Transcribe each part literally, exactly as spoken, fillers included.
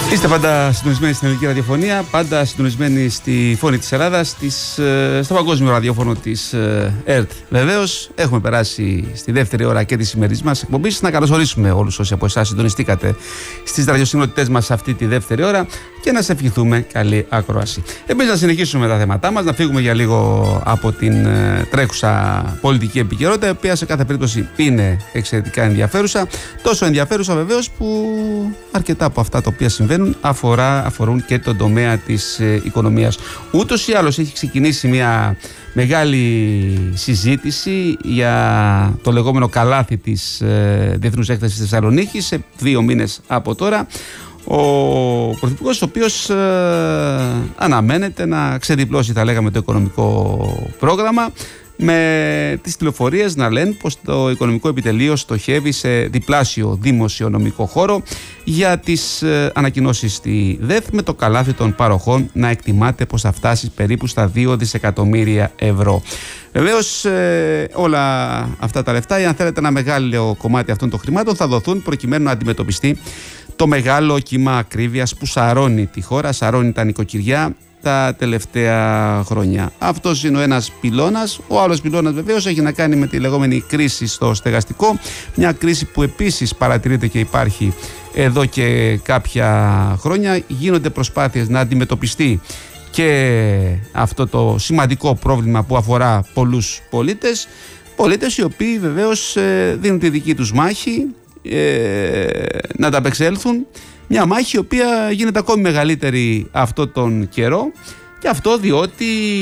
Είστε πάντα συντονισμένοι στην ελληνική ραδιοφωνία, πάντα συντονισμένοι στη φωνή της Ελλάδας, της, στο παγκόσμιο ραδιόφωνο της ΕΡΤ. Βεβαίως, έχουμε περάσει στη δεύτερη ώρα και της σημερινής μας εκπομπής. Να καλωσορίσουμε όλους όσοι από εσάς συντονιστήκατε στις ραδιοσυχνότητές μας αυτή τη δεύτερη ώρα και να σε ευχηθούμε καλή ακρόαση. Εμείς να συνεχίσουμε τα θέματά μας, να φύγουμε για λίγο από την τρέχουσα πολιτική επικαιρότητα, η οποία σε κάθε περίπτωση είναι εξαιρετικά ενδιαφέρουσα. Τόσο ενδιαφέρουσα βεβαίως που αρκετά από αυτά τα οποία συμβαίνουν αφορά, αφορούν και τον τομέα της ε, οικονομίας. Ούτως ή άλλως έχει ξεκινήσει μια μεγάλη συζήτηση για το λεγόμενο καλάθι της ε, Διεθνούς Έκθεσης Θεσσαλονίκης σε δύο μήνες από τώρα. Ο Πρωθυπουργός, ο οποίος ε, αναμένεται να ξεδιπλώσει, θα λέγαμε, το οικονομικό πρόγραμμα, με τις πληροφορίες να λένε πως το οικονομικό επιτελείο στοχεύει σε διπλάσιο δημοσιονομικό χώρο για τις ε, ανακοινώσεις στη ΔΕΘ, με το καλάθι των παροχών να εκτιμάται πως θα φτάσει περίπου στα δύο δισεκατομμύρια ευρώ. Βεβαίως ε, όλα αυτά τα λεφτά, ή αν θέλετε ένα μεγάλο κομμάτι αυτών των χρημάτων, θα δοθούν προκειμένου να αντιμετωπιστεί το μεγάλο κύμα ακρίβειας που σαρώνει τη χώρα, σαρώνει τα νοικοκυριά τα τελευταία χρόνια. Αυτός είναι ο ένας πυλώνας. Ο άλλος πυλώνας βεβαίως έχει να κάνει με τη λεγόμενη κρίση στο στεγαστικό, μια κρίση που επίσης παρατηρείται και υπάρχει εδώ και κάποια χρόνια. Γίνονται προσπάθειες να αντιμετωπιστεί και αυτό το σημαντικό πρόβλημα που αφορά πολλούς πολίτες, πολίτες οι οποίοι βεβαίως δίνουν τη δική τους μάχη ε, να τα απεξέλθουν. Μια μάχη η οποία γίνεται ακόμη μεγαλύτερη αυτό τον καιρό, και αυτό διότι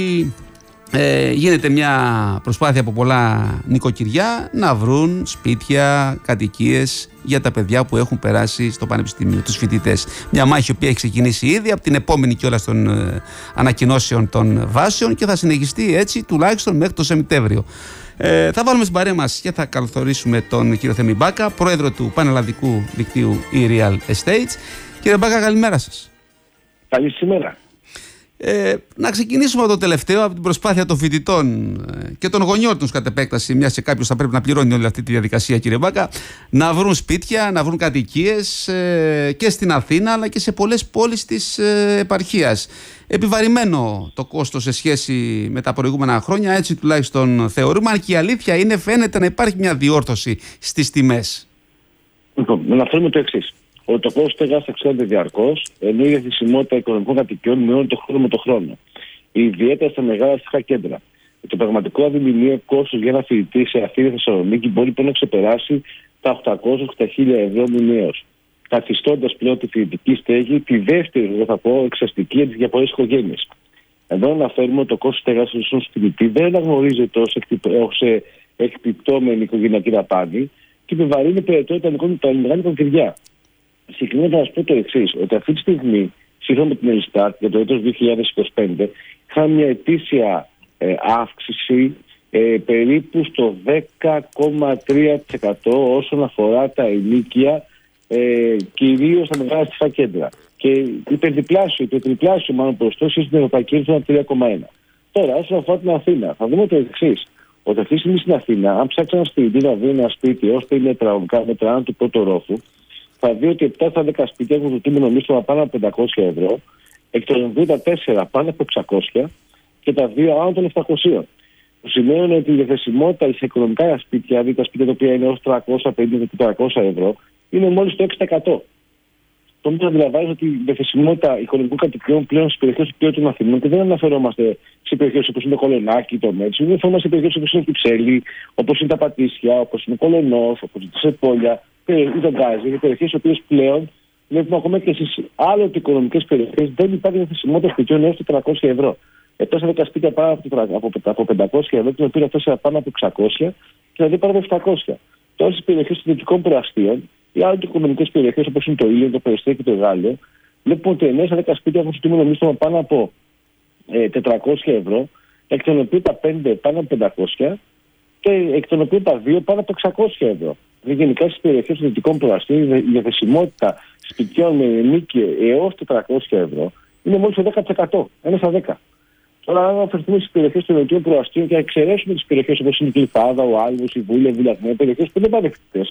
ε, γίνεται μια προσπάθεια από πολλά νοικοκυριά να βρουν σπίτια, κατοικίες για τα παιδιά που έχουν περάσει στο πανεπιστήμιο, τους φοιτητές. Μια μάχη η οποία έχει ξεκινήσει ήδη από την επόμενη κιόλας των ε, ανακοινώσεων των βάσεων και θα συνεχιστεί έτσι τουλάχιστον μέχρι το Σεπτέμβριο. Ε, θα βάλουμε στην παρέα μας και θα καλωσορίσουμε τον κύριο Θέμη Μπάκα, πρόεδρο του πανελλαδικού δικτύου e-Real Estates. Κύριε Μπάκα, καλημέρα σας. Καλησπέρα. Ε, να ξεκινήσουμε από το τελευταίο, από την προσπάθεια των φοιτητών και των γονιών τους κατ' επέκταση, μιας και κάποιος θα πρέπει να πληρώνει όλη αυτή τη διαδικασία, κύριε Μπάκα, να βρουν σπίτια, να βρουν κατοικίες ε, και στην Αθήνα αλλά και σε πολλές πόλεις της ε, επαρχίας. Επιβαρημένο το κόστος σε σχέση με τα προηγούμενα χρόνια, έτσι τουλάχιστον θεωρούμε, αν και η αλήθεια είναι, φαίνεται να υπάρχει μια διόρθωση στις τιμές. Λοιπόν, να αναφέρουμε το εξής. Ότι το κόστος στέγασης αυξάνεται διαρκώς, ενώ η διαθεσιμότητα οικονομικών κατοικιών μειώνει το χρόνο με το χρόνο. Ιδιαίτερα στα μεγάλα αστικά κέντρα. Το πραγματικό αδειμηνιαίο κόστος για ένα φοιτητή σε Αθήνα Θεσσαλονίκη μπορεί να ξεπεράσει τα οκτακόσια με χίλια ευρώ μηνιαίως, καθιστώντας πλέον τη φοιτητική στέγη τη δεύτερη, δεν θα πω, εξαστική για πολλές οικογένειες. Εδώ αναφέρουμε ότι το κόστος στέγασης ενός φοιτητή δεν αναγνωρίζεται ως εκπληκτόμενη οικογενειακή δαπάνη και επιβαρύνει περαιτέρω τα ελληνικά νοικοκυριά. Συγκεκριμένα να σα πω το εξής, ότι αυτή τη στιγμή, σύμφωνα με την Ελστάτ για το έτος δύο χιλιάδες είκοσι πέντε, είχαμε μια ετήσια ε, αύξηση ε, περίπου στο δέκα κόμμα τρία τοις εκατό όσον αφορά τα ενίκια, ε, κυρίως στα μεγάλα αστικά κέντρα. Και υπερδιπλάσιο, υπερτριπλάσιο μάλλον ποσοστό στην Ευρωπαϊκή Ένωση τρία κόμμα ένα. Τώρα, όσον αφορά την Αθήνα, θα δούμε το εξής. Ότι αυτή τη στιγμή στην Αθήνα, αν ψάξει ένα σπίτι να δει ένα σπίτι ω τρία μέτρα άνω του πρώτου ορόφου, θα δει ότι επτά στα δέκα σπίτια έχουν το τίμηνο μίσθωμα πάνω από πεντακόσια ευρώ, εκ των οποίων τα τέσσερα πάνω από εξακόσια και τα δύο άνω των επτακόσια. Που σημαίνει ότι η διαθεσιμότητα σε οικονομικά σπίτια, δηλαδή τα σπίτια τα οποία είναι έως τριακόσια πενήντα με τετρακόσια ευρώ, είναι μόλις το έξι τοις εκατό. Το οποίο αντιλαμβάνεται ότι η διαθεσιμότητα οικονομικών κατοικιών πλέον στις περιοχές του των Αθηνών, και δεν αναφερόμαστε σε περιοχές όπως είναι το Κολονάκι, το Μέτσι, δεν αναφερόμαστε σε περιοχές όπως είναι η Κυψέλη, όπως είναι τα Πατήσια, όπως είναι ο Κολονός, όπως είναι η Σεπόλια ή τον Γκάζι, είναι περιοχές οι οποίες πλέον βλέπουμε ακόμα και στις άλλες οικονομικές περιοχές δεν υπάρχει διαθεσιμότητα σπιτιών έως τετρακόσια ευρώ. Επτά στα δέκα σπίτια πάνω από πεντακόσια ευρώ, την οποία τέσσερα πάνω από εξακόσια και τα δύο πάνω από επτακόσια. Τώρα στις περιοχές των δυτικών προαστίων, οι άλλες οικονομικές περιοχές όπως είναι το Ήλιο, το Περιστέρι και το Γάλλιο, βλέπουμε ότι εννέα στα δέκα σπίτια έχουν στο τίμηνο μίσθωμα πάνω από ε, τετρακόσια ευρώ, εκ των οποίων τα πέντε πάνω από πεντακόσια και εκ των οποίων τα δύο πάνω από εξακόσια ευρώ. Δηλαδή, γενικά στις περιοχές των δυτικών προαστίων η διαθεσιμότητα σπιτιών με ενίκιο έως τετρακόσια ευρώ είναι μόλις το δέκα τοις εκατό, ένα στα δέκα. Τώρα, αν αναφερθούμε στις περιοχές των δυτικών προαστίων και εξαιρέσουμε τις περιοχές όπως είναι η Γλυφάδα, ο Άλβος, η Βούλια, η Βουλιαγμένη, περιοχές που δεν πάνε φοιτητές,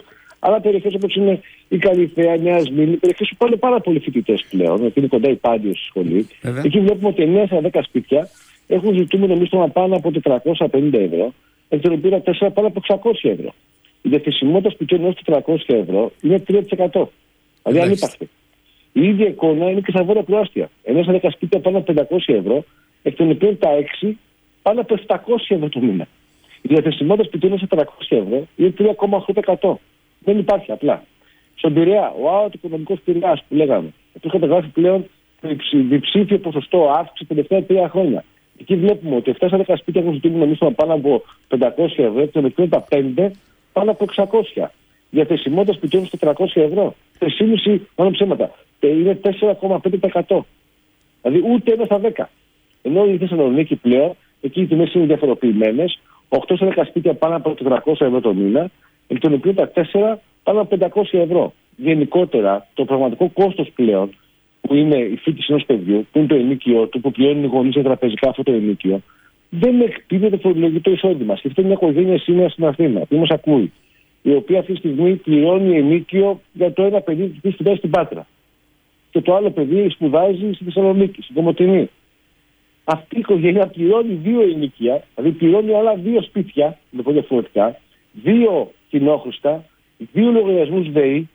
Αλλά περιοχές όπως είναι η Καλυθέα, η Νέα Σμύρνη, περιοχές που πάνε πάρα πολλοί φοιτητές πλέον, γιατί είναι κοντά η Πάντιο στη σχολή. Βέβαια. Εκεί βλέπουμε ότι εννέα στα δέκα σπίτια έχουν ζητούμενο μίσθωμα πάνω από τετρακόσια πενήντα ευρώ, εκ των οποίων τέσσερα πάνω από εξακόσια ευρώ. Η διαθεσιμότητα σπιτιών έως τετρακόσια ευρώ είναι τρία τοις εκατό. Δηλαδή ανύπαρκτη. Η ίδια εικόνα είναι και στα βόρεια προάστια. εννέα στα δέκα σπίτια πάνω από πεντακόσια ευρώ, εκ των οποίων τα έξι πάνω από επτακόσια ευρώ το μήνα. Η διαθεσιμότητα σπιτιών έως τετρακόσια ευρώ είναι τρία κόμμα οκτώ τοις εκατό. Δεν υπάρχει απλά. Στον Πειραιά, ο άωτο οικονομικός Πειραιάς που λέγαμε, που είχατε γράφει πλέον διψήφιο ποσοστό αύξηση τα τελευταία τρία χρόνια. Εκεί βλέπουμε ότι επτά στα δέκα σπίτια έχουν ζητούμενο μίσθωμα πάνω από πεντακόσια ευρώ, εκ των οποίων τα πέντε πάνω από εξακόσια. Διαθεσιμότητα σπιτιών στο τετρακόσια ευρώ. τρία κόμμα πέντε, πάνω ψέματα. Είναι τέσσερα κόμμα πέντε τοις εκατό. Δηλαδή ούτε ένα στα δέκα. Ενώ η Θεσσαλονίκη πλέον, εκεί οι τιμές είναι διαφοροποιημένες, οκτώ στα δέκα σπίτια πάνω από τετρακόσια ευρώ το μήνα, εκ των οποίων τα τέσσερα πάνω από πεντακόσια ευρώ. Γενικότερα, το πραγματικό κόστος πλέον, που είναι η φοιτηση ενός παιδιού, που είναι το ενίκιο του, που πληρώνουν οι γονείς για τραπεζικά αυτό το ενίκιο, δεν εκτείνεται το φορολογικό εισόδημα. Σκεφτείτε μια οικογένεια σήμερα στην Αθήνα, που μας ακούει, η οποία αυτή τη στιγμή πληρώνει ενίκιο για το ένα παιδί που σπουδάζει στην Πάτρα. Και το άλλο παιδί σπουδάζει στη Θεσσαλονίκη, στην Κομοτηνή. Αυτή η οικογένεια πληρώνει δύο ενίκια, δηλαδή πληρώνει άλλα δύο σπίτια, με πολύ διαφορετικά, δύο κοινόχρηστα, δύο λογαριασμούς ΔΕΗ,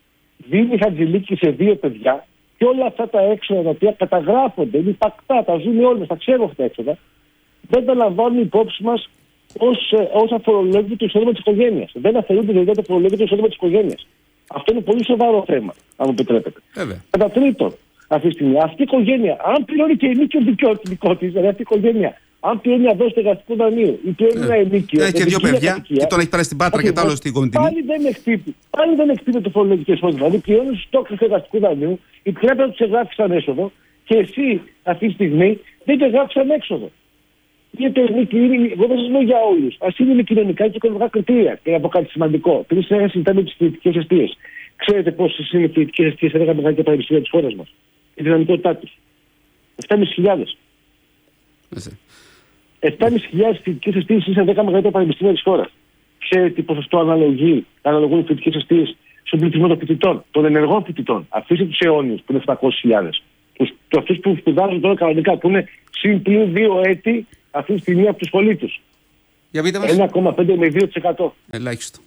δίνει χατζηλίκη σε δύο παιδιά και όλα αυτά τα έξοδα τα οποία καταγράφονται, είναι υπαρκτά, τα ζούμε όλοι μας, τα ξέρουμε αυτά τα έξοδα, δεν τα λαμβάνουν υπόψη μας ως, ως αφορολόγητο εισόδημα της οικογένειας. Δεν αφαιρούνται δηλαδή το αφορολόγητο εισόδημα της οικογένειας. Αυτό είναι πολύ σοβαρό θέμα, αν μου επιτρέπετε. Κατά τρίτον, αυτή τη στιγμή, αυτή η οικογένεια, αν πληρώνει και ενίκιο δικό της, δηλαδή αυτή η οικογένεια, αν πληρώνει μια δόση εργαστικού δανείου ή πληρώνει ένα ενίκιο. Έχει και δύο παιδιά κατοικία, και τον έχει περάσει στην Πάτρα και το άλλο στην Κομιτινή. Πάλι δεν εκτίθεται. Πάλι δεν εκτίθεται το φορολογικό εισόδημα. Δηλαδή πληρώνει του τόξου του εργαστικού δανείου, η τράπεζα του εγγράφει σαν έσοδο και εσύ αυτή τη στιγμή δεν το εγγράφει σαν έξοδο. Γιατί εγώ δεν σα λέω για όλου. Α είναι κοινωνικά και οικονομικά κριτήρια. Και από κάτι σημαντικό. Πριν συζητάμε τι φοιτητικές αιστείες. Ξέρετε πόσε είναι οι φοιτητικές αιστείες σε δέκα μεγαλύτερα πανεπιστήμια τη χώρα μα. Η δυναμικότητά του. επτά χιλιάδες πεντακόσιες. επτά χιλιάδες φοιτητικές αιστείες είναι σε δέκα μεγαλύτερα πανεπιστήμια τη χώρα. Ξέρετε τι ποσοστό αναλογεί, αναλογούν οι φοιτητικές αιστείες στον πληθυσμό των φοιτητών, των ενεργών φοιτητών. Αφήστε του αιώνιου που είναι επτακόσιες χιλιάδες. Αυτού που σπουδάζουν τώρα κανονικά, που είναι συν πλην δύο έτη αυτή τη στιγμή από τη σχολή του. ένα κόμμα πέντε με δύο τοις εκατό. Ελάχιστο.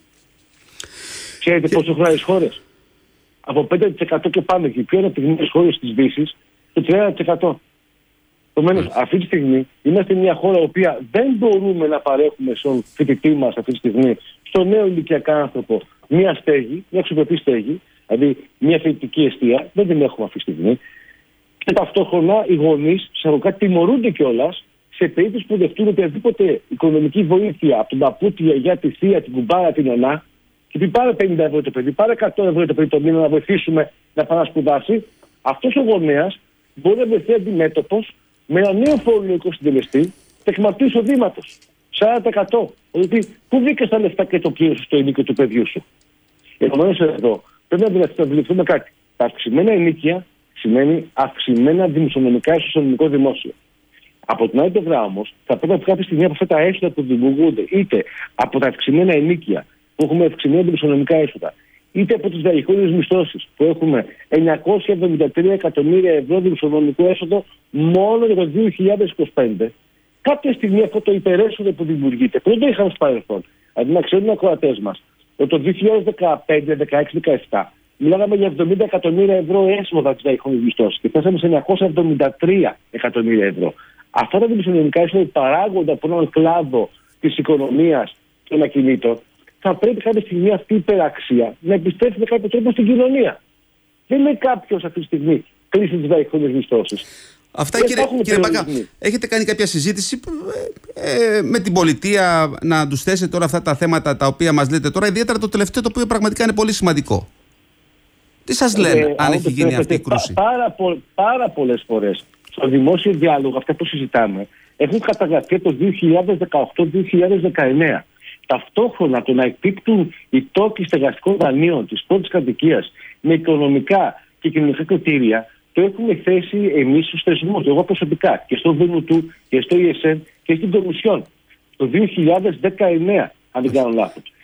Ξέρετε και... πόσο χρειάζεται χώρες. Από πέντε τοις εκατό και πάνω και οι πιο αναπτυγμένες χώρες της Δύσης, το τριάντα τοις εκατό. Επομένως, αυτή τη στιγμή είμαστε μια χώρα η οποία δεν μπορούμε να παρέχουμε στον φοιτητή μας αυτή τη στιγμή, στον νέο ηλικιακά άνθρωπο, μια στέγη, μια αξιοπρεπή στέγη, δηλαδή μια φοιτητική εστία, δεν την έχουμε αυτή τη στιγμή. Και ταυτόχρονα οι γονείς, εισαγωγικά, τιμωρούνται κιόλας σε περίπτωση που δεχτούν οποιαδήποτε οικονομική βοήθεια από τον παππού, τη γιαγιά, τη θεία, την κουμπάρα, την ονά, και πει πάρε πενήντα ευρώ το παιδί, πάρε εκατό ευρώ το παιδί το μήνα να βοηθήσουμε να πάει να σπουδάσει, αυτός ο γονέας μπορεί να βρεθεί αντιμέτωπος με ένα νέο φορολογικό συντελεστή τεκμαρτίου εισοδήματος. σαράντα τοις εκατό. Δηλαδή, πού βρήκες τα λεφτά και το πλήρωσες στο ενίκιο του παιδιού σου. Επομένως, εδώ πρέπει να αντιληφθούμε κάτι. Τα αυξημένα ενίκια σημαίνει αυξημένα δημοσιονομικά στο ελληνικό δημόσιο. Από την άλλη πλευρά όμως, θα πρέπει από κάποια στιγμή από αυτά τα έσοδα που δημιουργούνται, είτε από τα αυξημένα ενίκια που έχουμε αυξημένα δημοσιονομικά έσοδα, είτε από τις διαχείριζες μισθώσεις που έχουμε εννιακόσια εβδομήντα τρία εκατομμύρια ευρώ δημοσιονομικό έσοδο μόνο για το δύο χιλιάδες είκοσι πέντε, κάποια στιγμή αυτό το υπερέσοδο που δημιουργείται, που δεν το είχαμε στο παρελθόν, δηλαδή να ξέρουν οι ακροατές μας, ότι το δύο χιλιάδες δεκαπέντε, δεκαέξι, δεκαεπτά μιλάγαμε για εβδομήντα εκατομμύρια ευρώ έσοδα της διαχείριζες μισθώσεις και φτάσαμε σε εννιακόσια εβδομήντα τρία εκατομμύρια ευρώ. Αυτά τα δημοσιονομικά έσοδα παράγονται από έναν κλάδο της οικονομίας των ακινήτων. Θα πρέπει κάποια στιγμή αυτή η υπεραξία να επιστρέφει με κάποιο τρόπο στην κοινωνία. Δεν είναι κάποιο αυτή τη στιγμή κλείσει τι διαχείριζες μισθώσεις. Αυτά δεν κύριε, κύριε Μπακά, έχετε κάνει κάποια συζήτηση ε, ε, με την πολιτεία να τους θέσετε τώρα αυτά τα θέματα τα οποία μας λέτε τώρα, ιδιαίτερα το τελευταίο το οποίο πραγματικά είναι πολύ σημαντικό. Τι σας λένε ε, αν έχει γίνει αυτή η κρούση. Πά, πάρα, πο, πάρα πολλές φορές στο δημόσιο διάλογο, αυτά που συζητάμε, έχουν καταγραφεί το δύο χιλιάδες δεκαοκτώ δύο χιλιάδες δεκαεννέα. Ταυτόχρονα το να εκπίπτουν οι τόκοι στεγαστικών δανείων της πρώτης κατοικίας με οικονομικά και κοινωνικά κριτήρια, το έχουμε θέσει εμείς στους θεσμούς, εγώ προσωπικά, και στο ΔΝΤ και στο ι ες εν και στην Κομισιόν, το δύο χιλιάδες δεκαεννέα, αν δεν κάνω λάθος.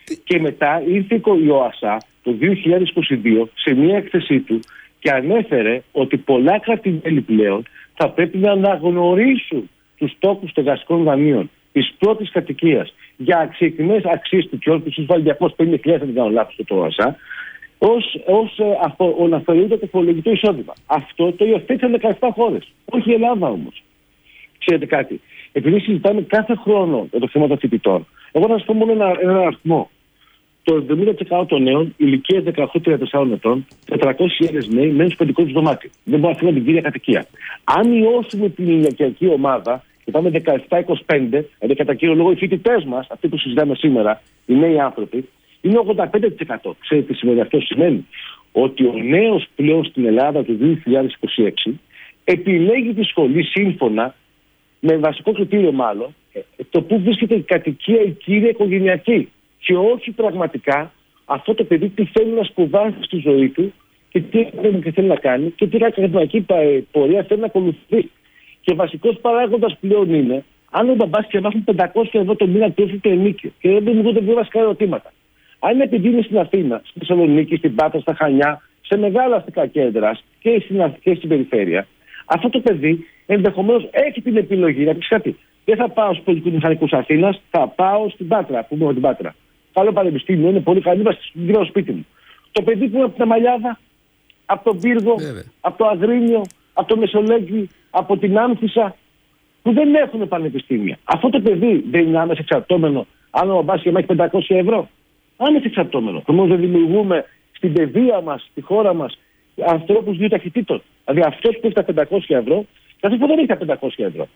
Και μετά ήρθε η ΟΑΣΑ το δύο χιλιάδες είκοσι δύο σε μια έκθεσή του και ανέφερε ότι πολλά κράτη-μέλη πλέον θα πρέπει να αναγνωρίσουν τους τόκους στεγαστικών δανείων της πρώτης κατοικίας για αξιεκκινές αξίες του κιόλ, που τους βάλει διακόσιες πενήντα χιλιάδες, αν δεν κάνω λάθος, το ΟΑΣΑ, ως, ως αναθεωρείται το φορολογικό εισόδημα. Αυτό το υιοθέτησαν δεκαεπτά χώρες, όχι η Ελλάδα όμως. Ξέρετε κάτι, επειδή συζητάμε κάθε χρόνο για το θέμα των φοιτητών, εγώ θα σας πω μόνο ένα, ένα αριθμό. Το εβδομήντα τοις εκατό των νέων ηλικίας δεκαοκτώ τριάντα τεσσάρων ετών, τετρακόσιες χιλιάδες νέοι μένουν στο παιδικό τους δωμάτιο. Δεν μπορούν να φύγουν την κύρια κατοικία. Αν μειώσουμε την ηλικιακή ομάδα και πάμε δεκαεπτά είκοσι πέντε, δηλαδή κατά κύριο λόγο οι φοιτητές μας, αυτοί που συζητάμε σήμερα, οι νέοι άνθρωποι, είναι ογδόντα πέντε τοις εκατό. Ξέρετε τι σημαίνει αυτό? Σημαίνει ότι ο νέος πλέον στην Ελλάδα του δύο χιλιάδες είκοσι έξι επιλέγει τη σχολή σύμφωνα με βασικό κριτήριο, μάλλον, το που βρίσκεται η κατοικία, η κύρια οικογενειακή. Και όχι πραγματικά αυτό το παιδί τι θέλει να σπουδάσει στη ζωή του και τι θέλει να κάνει και τι ακαδημαϊκή πορεία θέλει να ακολουθεί. Και βασικός παράγοντας πλέον είναι αν ο μπαμπάς και εμάς πεντακόσια ευρώ το μήνα του το ενίκιο και δεν δημιουργούνται δύο βασικά ερωτήματα. Αν είναι επειδή είναι στην Αθήνα, στη Θεσσαλονίκη, στην Πάτρα, στα Χανιά, σε μεγάλα αστικά κέντρα και στην, και στην περιφέρεια, αυτό το παιδί ενδεχομένως έχει την επιλογή να πει κάτι. Δεν θα πάω στους πολιτικούς μηχανικούς Αθήνας, θα πάω στην Πάτρα, που είμαι την Πάτρα. Καλό πανεπιστήμιο, είναι πολύ καλή, είμαστε στο σπίτι μου. Το παιδί που είναι από την Αμαλιάδα, από τον Πύργο, Βέβαια. από το Αγρίνιο, από το Μεσολέγγι, από την Άμφισσα, που δεν έχουν πανεπιστήμια. Αυτό το παιδί δεν είναι άμεσα εξαρτώμενο αν ο μπαμπάς έχει πεντακόσια ευρώ. Άμεσα εξαρτώμενο. Όμως δεν δημιουργούμε στην παιδεία μας, στη χώρα μας, ανθρώπους δύο ταχυτήτων. Δηλαδή αυτός που έχει τα πεντακόσια ευρώ, και αυτός που δεν έχει τα πεντακόσια ευρώ.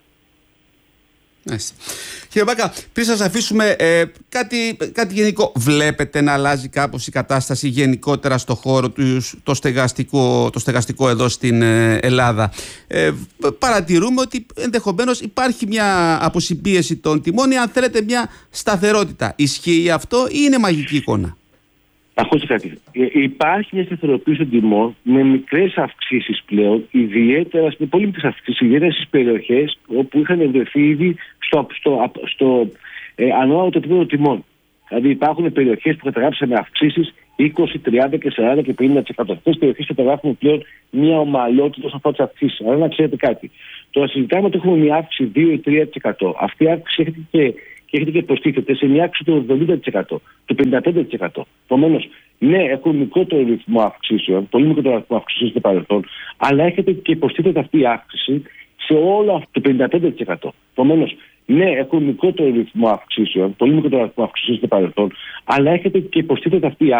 Nice. Κύριε Μπάκα, πριν σας αφήσουμε ε, κάτι, κάτι γενικό, βλέπετε να αλλάζει κάπως η κατάσταση γενικότερα στο χώρο του, το στεγαστικό, το στεγαστικό εδώ στην ε, Ελλάδα? Ε, παρατηρούμε ότι ενδεχομένως υπάρχει μια αποσυμπίεση των τιμών ή αν θέλετε μια σταθερότητα. Ισχύει αυτό ή είναι μαγική εικόνα? Ακούστε κάτι. Υπάρχει μια σταθεροποίηση των τιμών με μικρές αυξήσεις πλέον, ιδιαίτερα σε πολύ μικρές αυξήσεις, ιδιαίτερα στις περιοχές όπου είχαν βρεθεί ήδη στο, στο, στο ε, ανώτατο επίπεδο τιμών. Δηλαδή υπάρχουν περιοχές που καταγράψαμε αυξήσεις είκοσι, τριάντα και σαράντα και πενήντα τοις εκατό. Αυτές τις περιοχές καταγράφουμε πλέον μια ομαλότητα όσον αφορά τις αυξήσεις. Αλλά να ξέρετε κάτι. Τώρα συζητάμε ότι έχουμε μια αύξηση δύο ή τρία τοις εκατό. Αυτή η αύξηση έρχεται και. Και έχετε και προστίθεται σε μια αύξηση του εβδομήντα τοις εκατό, του πενήντα πέντε τοις εκατό. Επομένως, ναι, έχουμε μικρότερο ρυθμό αυξήσεων, πολύ μικρότερο ρυθμό αυξήσεων στο παρελθόν, αλλά έχετε και προστίθεται αυτή η αύξηση σε όλο αυτό το πενήντα πέντε τοις εκατό. Επομένως, ναι, έχουμε μικρότερο ρυθμό αυξήσεων, πολύ μικρότερο ρυθμό αυξήσεων στο παρελθόν, αλλά έχετε και προστίθεται αυτή η αύξηση